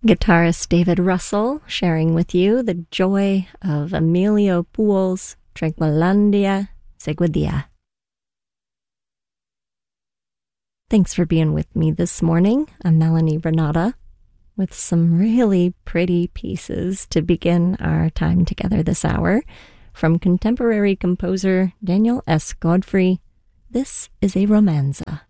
Guitarist David Russell sharing with you the joy of Emilio Puel's Tranquilandia Seguidilla. Thanks for being with me this morning. I'm Melanie Renata with some really pretty pieces to begin our time together this hour. From contemporary composer Daniel S. Godfrey, this is a romanza.